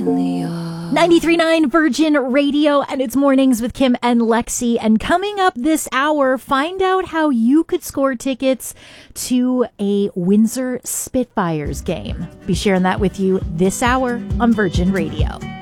93.9 Virgin Radio, and it's Mornings with Kim and Lexi. And coming up this hour, find out how you could score tickets to a Windsor Spitfires game. Be sharing that with you this hour on Virgin Radio.